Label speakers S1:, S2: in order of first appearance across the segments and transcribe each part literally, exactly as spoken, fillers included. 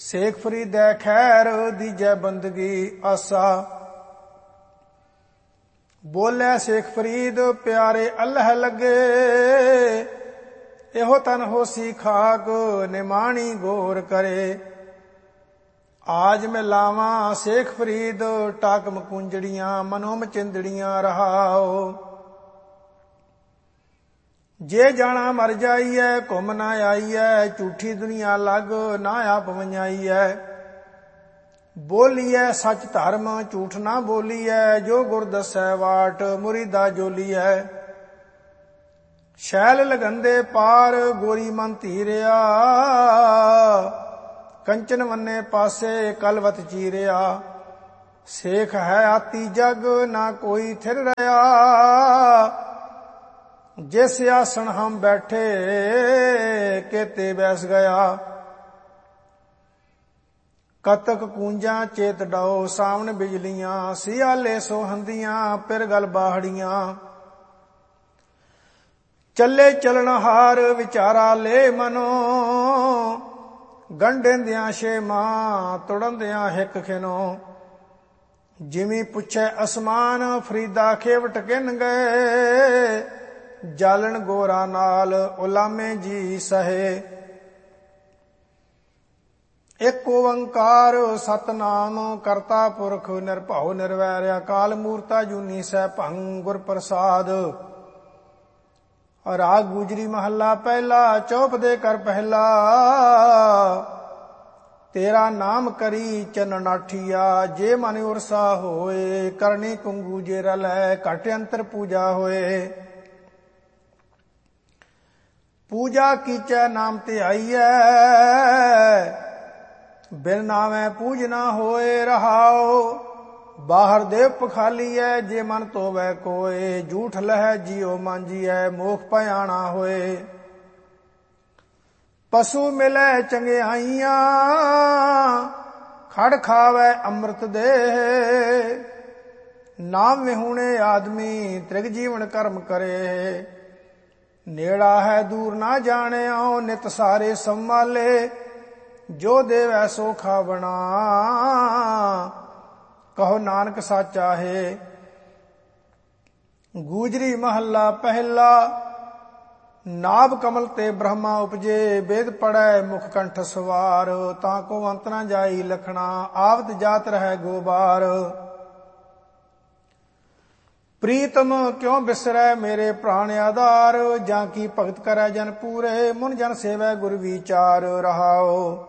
S1: ਸੇਖ ਫਰੀਦੈ ਖੈਰ ਦੀਜੈ ਬੰਦਗੀ ਆਸਾ। ਬੋਲੇ ਸੇਖ ਫਰੀਦ ਪਿਆਰੇ ਅੱਲ੍ਹ ਲੱਗੇ, ਇਹੋ ਤਨ ਹੋਸੀ ਖਾਕ ਨਿਮਾਣੀ ਗੌਰ ਕਰੇ। ਆਜ ਮੈਂ ਲਾਵਾਂ ਸੇਖ ਫਰੀਦ ਟਾਕ ਮਕੁੰਜੜੀਆਂ ਮਨੋ ਮਚਿੰਦੜੀਆਂ ਰਹਾਓ। ਜੇ ਜਾਣਾ ਮਰ ਜਾਈਐ ਘੁੰਮ ਨਾ ਆਈਐ, ਝੂਠੀ ਦੁਨੀਆ ਲੱਗ ਨਾ ਆਪ ਵੰਜਾਈਐ। ਬੋਲੀਐ ਸੱਚ ਧਰਮ ਝੂਠ ਨਾ ਬੋਲੀਐ, ਜੋ ਗੁਰ ਦੱਸੈ ਵਾਟ ਮੁਰੀਦਾ ਜੋਲੀਐ। ਸ਼ੈਲ ਲਗੰਦੇ ਪਾਰ ਗੋਰੀ ਮਨ ਧੀਰਿਆ, ਕੰਚਨ ਵੰਨੇ ਪਾਸੇ ਕਲਵਤ ਚੀਰਿਆ। ਸੇਖ ਹੈ ਆਤੀ ਜਗ ਨਾ ਕੋਈ ਥਿਰ ਰਿਹਾ, ਜਿਸ ਆਸਣ ਹਮ ਬੈਠੇ ਕੇਤੇ ਬੈਸ ਗਿਆ। ਕਤਕ ਕੂੰਜਾਂ ਚੇਤ ਡਾਓ ਸਾਵਣ ਬਿਜਲੀਆਂ, ਸਿਆਲੇ ਸੋਹੰਦੀਆਂ ਪਿਰ ਗਲ ਬਾਹੜੀਆਂ। ਚੱਲੇ ਚਲਣ ਹਾਰ ਵਿਚਾਰਾ ਲੈ ਮਨੋ, ਗੰਢਿੰਦਿਆਂ ਛੇਮਾਂ ਤੁੜੰਦਿਆਂ ਹਿੱਕ ਖਿਨੋ। ਜਿਵੇਂ ਪੁੱਛੇ ਅਸਮਾਨ ਫਰੀਦਾ ਖੇਵਟ ਕਿਨ ਗਏ, ਜਾਲਣ ਗੋਰਾ ਨਾਲ ਉਲਾਮੇ ਜੀ ਸਹੇ। ਇੱਕ ਓੰਕਾਰ ਸਤਨਾਮ ਕਰਤਾ ਪੁਰਖ ਨਿਰਭਉ ਨਿਰਵੈਰ, ਅਕਾਲ ਮੂਰਤਾ ਜੂਨੀ ਸੈਭੰ ਗੁਰ ਪ੍ਰਸਾਦ। ਰਾਗ ਗੁਜਰੀ ਮਹੱਲਾ ਪਹਿਲਾ, ਚੌਪ ਦੇ ਕਰ ਪਹਿਲਾ। ਤੇਰਾ ਨਾਮ ਕਰੀ ਚੰਨ ਨਾਠੀਆ, ਜੇ ਮਨ ਉਰਸਾ ਹੋਏ। ਕਰਨੀ ਕੁੰਗੂ ਜੇ ਰਲੈ ਘਟ ਅੰਤਰ ਪੂਜਾ ਹੋਏ। ਪੂਜਾ ਕੀਚੈ ਨਾਮ ਧਿਆਈਐ, ਬਿਨ ਨਾਮੈ ਪੂਜ ਨਾ ਹੋਏ ਰਹਾਓ। ਬਾਹਰ ਦੇਵ ਪਖਾਲੀਐ, ਜੇ ਮਨ ਧੋਵੈ ਕੋਏ। ਝੂਠ ਲਹੈ ਜੀਉ ਮਾਂਜੀਐ, ਮੋਖ ਭਿਆਣਾ ਹੋਏ। ਪਸ਼ੂ ਮਿਲੈ ਚੰਗਿਆਈਆਂ, ਖੜ ਖਾਵੈ ਅੰਮ੍ਰਿਤ ਦੇਹ। ਨਾਮ ਵਿਹੂਣੇ ਆਦਮੀ ਤ੍ਰਿਗ ਜੀਵਨ ਕਰਮ ਕਰੇ। ਨੇੜਾ ਹੈ ਦੂਰ ਨਾ ਜਾਣਿਓ, ਨਿਤ ਸਾਰੇ ਸੰਭਾਲੇ। ਜੋ ਦੇਵੈ ਸੋ ਖਾਵਣਾ, ਕਹੋ ਨਾਨਕ ਸਾਚਾ ਹੈ। ਗੂਜਰੀ ਮਹੱਲਾ ਪਹਿਲਾ। ਨਾਭ ਕਮਲ ਤੇ ਬ੍ਰਹਮਾ ਉਪਜੇ, ਵੇਦ ਪੜੈ ਮੁਖ ਕੰਠ ਸਵਾਰ। ਤਾਂ ਕੋ ਅੰਤ ਨਾ ਜਾਈ ਲਖਣਾ, ਆਵਤ ਜਾਤ ਰਹਿ ਗੋਬਾਰ। ਪ੍ਰੀਤਮ ਕਿਉ ਬਿਸਰੈ ਮੇਰੇ ਪ੍ਰਾਣ ਆਧਾਰ, ਜਾਂ ਕੀ ਭਗਤ ਕਰੈ ਜਨ ਪੂਰੇ। ਮੁਨ ਜਨ ਸੇਵੈ ਗੁਰ ਵਿਚਾਰ ਰਹਾਓ।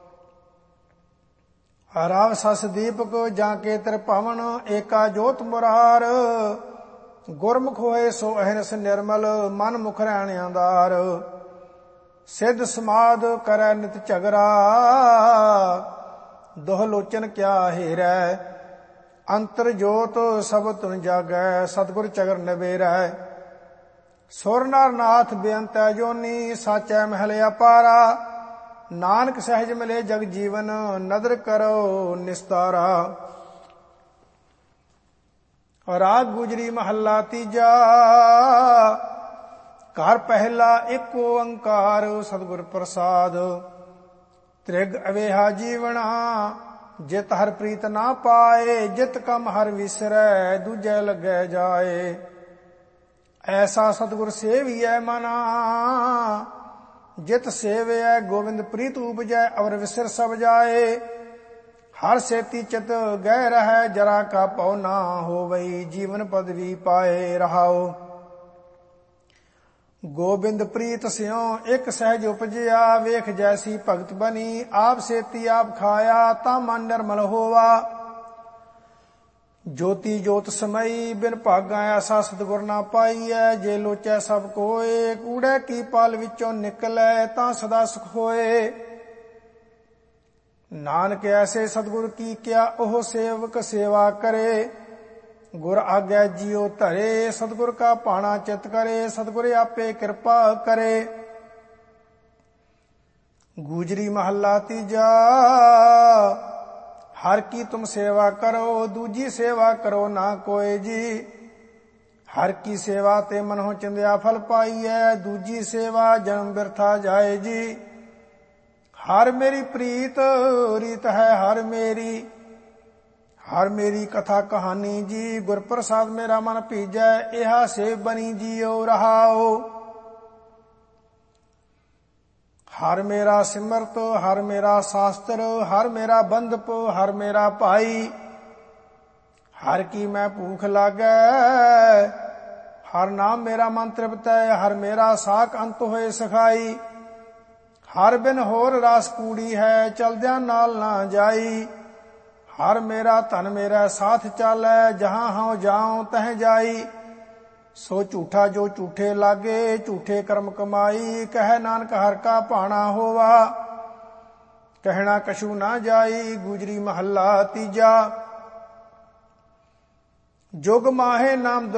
S1: ਰਾਵ ਸਸ ਦੀਪਕ ਜਾਂ ਕੇ ਤ੍ਰਿਭਵਨ, ਏਕਾ ਜੋਤ ਮੁਰਾਰ। ਗੁਰਮੁਖ ਹੋਏ ਸੋ ਅਹਨਸ ਨਿਰਮਲ, ਮਨ ਮੁਖ ਰਹਿਣ ਆਧਾਰ। ਸਿੱਧ ਸਮਾਧ ਕਰੈ ਨਿਤ ਝਗਰਾ, ਦੋਹ ਲੋਚਨ ਕਿਆ ਹੇਰੈ। ਅੰਤਰ ਜੋਤ ਸਭ ਤੁਨ ਜਾਗੈ, ਸਤਿਗੁਰ ਚਗਰ ਨਵੇਰੈ। ਸੁਰ ਨਰ ਨਾਥ ਬੇਅੰਤੈ ਜੋਨੀ, ਸਾਚੈ ਮਹਿਲ ਅਪਾਰਾ। ਨਾਨਕ ਸਹਿਜ ਮਿਲੇ ਜਗ ਜੀਵਨ, ਨਦਰ ਕਰੋ ਨਿਸਤਾਰਾ। ਰਾਗ ਗੁਜਰੀ ਮਹੱਲਾ ਤੀਜਾ। ਘਰ ਪਹਿਲਾ ਇੱਕ ਓੰਕਾਰ ਸਤਿਗੁਰ ਪ੍ਰਸਾਦ। ਤ੍ਰਿਗ ਅਵੇਹਾ ਜੀਵਣਾ, ਜਿਤ ਹਰ ਪ੍ਰੀਤ ਨਾ ਪਾਏ। ਜਿਤ ਕਮ ਹਰ ਵਿਸਰੈ, ਦੂਜੈ ਲੱਗੈ ਜਾਏ। ਐਸਾ ਸਤਿਗੁਰ ਸੇਵੀਐ ਮਨਾ, ਜਿਤ ਸੇਵਿਐ ਗੋਬਿੰਦ ਪ੍ਰੀਤ ਉਪਜੈ। ਅਵਰ ਵਿਸਰ ਸਭ ਜਾਏ, ਹਰ ਸੇਤੀ ਚਿਤ ਗਹਿ ਰਹੈ। ਜਰਾ ਕਾ ਭਉ ਨਾ ਹੋਵਈ, ਜੀਵਨ ਪਦਵੀ ਪਾਏ ਰਹਾਓ। ਗੋਬਿੰਦ ਪ੍ਰੀਤ ਸਿਉ ਇੱਕ ਸਹਿਜ ਉਪਜਿਆ, ਵੇਖ ਜੈਸੀ ਭਗਤ ਬਣੀ। ਆਪ ਸੇਤੀ ਆਪ ਖਾਇਆ, ਤਾਂ ਮਨ ਨਿਰਮਲ ਹੋਵਾ। ਜੋਤੀ ਜੋਤ ਸਮਈ, ਬਿਨ ਭਾਗਾ ਐਸਾ ਸਤਿਗੁਰ ਨਾ ਪਾਈਐ। ਜੇ ਲੋਚੈ ਸਭ ਕੋਏ, ਕੂੜੈ ਕੀ ਪਾਲ ਵਿੱਚੋਂ ਨਿਕਲੈ। ਤਾਂ ਸਦਾ ਸੁਖ ਹੋਏ। ਨਾਨਕ ਐਸੇ ਸਤਿਗੁਰ ਕੀ ਕਿਆ, ਉਹ ਸੇਵਕ ਸੇਵਾ ਕਰੇ। ਗੁਰ ਆਗੈ ਜੀਉ ਧਰੇ, ਸਤਿਗੁਰ ਕਾ ਭਾਣਾ ਚਿਤ ਕਰੇ। ਸਤਿਗੁਰ ਆਪੇ ਕਿਰਪਾ ਕਰੇ। ਗੂਜਰੀ ਮਹੱਲਾ ਤੀਜਾ। ਹਰ ਕੀ ਤੁਮ ਸੇਵਾ ਕਰੋ, ਦੂਜੀ ਸੇਵਾ ਕਰੋ ਨਾ ਕੋਏ ਜੀ। ਹਰ ਕੀ ਸੇਵਾ ਤੇ ਮਨਹੁ ਚਿੰਦਿਆ ਫਲ ਪਾਈਐ। ਦੂਜੀ ਸੇਵਾ ਜਨਮ ਬਿਰਥਾ ਜਾਏ ਜੀ। ਹਰ ਮੇਰੀ ਪ੍ਰੀਤ ਰੀਤ ਹੈ ਹਰ ਮੇਰੀ, ਹਰ ਮੇਰੀ ਕਥਾ ਕਹਾਣੀ ਜੀ। ਗੁਰ ਪ੍ਰਸਾਦ ਮੇਰਾ ਮਨ ਭੀਜੈ, ਇਹਾ ਸੇ ਬਣੀ ਜੀਉ ਰਹਾਉ। ਹਰ ਮੇਰਾ ਸਿਮਰਤ ਹਰ ਮੇਰਾ ਸ਼ਾਸਤਰ, ਹਰ ਮੇਰਾ ਬੰਧਪ ਹਰ ਮੇਰਾ ਭਾਈ। ਹਰ ਕੀ ਮੈਂ ਭੂਖ ਲਾਗੈ, ਹਰ ਨਾਮ ਮੇਰਾ ਮਨ ਤ੍ਰਿਪਤੈ। ਹਰ ਮੇਰਾ ਸਾਖ ਅੰਤ ਹੋਏ ਸਖਾਈ, ਹਰ ਬਿਨ ਹੋਰ ਰਾਸ ਕੂੜੀ ਹੈ, ਚਲਦਿਆਂ ਨਾਲ ਨਾ ਜਾਈ। ਹਰ ਮੇਰਾ ਧਨ ਮੇਰਾ ਸਾਥ ਚਾਲੈ, ਜਹਾਂ ਹਉ ਜਾਉ ਤਹ ਜਾਈ। ਸੋ ਝੂਠਾ ਜੋ ਝੂਠੇ ਲਾਗੇ, ਝੂਠੇ ਕਰਮ ਕਮਾਈ। ਕਹਿ ਨਾਨਕ ਹਰ ਕਾ ਭਾਣਾ ਹੋਵਾ, ਕਹਿਣਾ ਕਛੂ ਨਾ ਜਾਈ। ਗੁਜਰੀ ਮਹੱਲਾ ਤੀਜਾ। ਜੁਗ ਮਾਹੇ ਨਾਮ